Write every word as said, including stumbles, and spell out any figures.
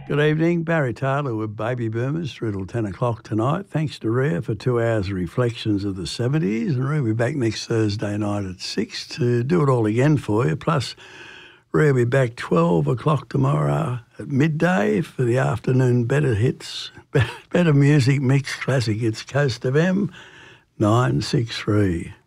Good evening, Barry Taylor with Baby Boomers through till ten o'clock tonight. Thanks to Rhea for two hours of reflections of the seventies. And Rhea will be back next Thursday night at six to do it all again for you. Plus, Rhea will be back twelve o'clock tomorrow at midday for the afternoon better hits, better music mix classic hits Coast of M nine six three.